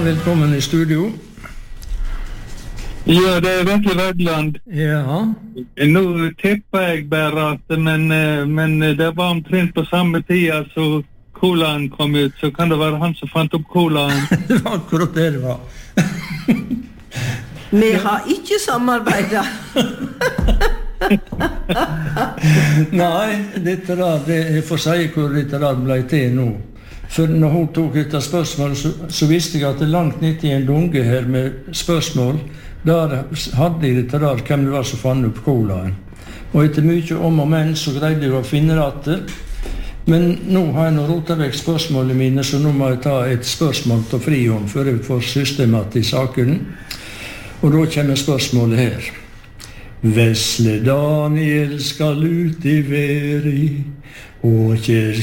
velkommen i studio. Ja, det Vetle Vegland. Ja. Nå tipper jeg bare at, men det var omtrent på samme tid så colaen kom ut, så kan det være han som fant opp colaen. Det var akkurat det det var. Vi har ikke samarbeidet. Nei, dette der, jeg får si hvor dette der ble til nå. For når hun tok etter spørsmål, så visste jeg at det langt nede i en dunge her med spørsmål, der hadde jeg dette der, hvem det var som fant opp colaen. Og etter mye om og men, så greide jeg å finne dette. Men nå har jeg nå rotet vekk spørsmålene mine, så nå må jeg ta et spørsmål til frihånd, før jeg får systemat i saken. Og da kommer spørsmålet her. Vesle Daniel skal ut i veri, og kjær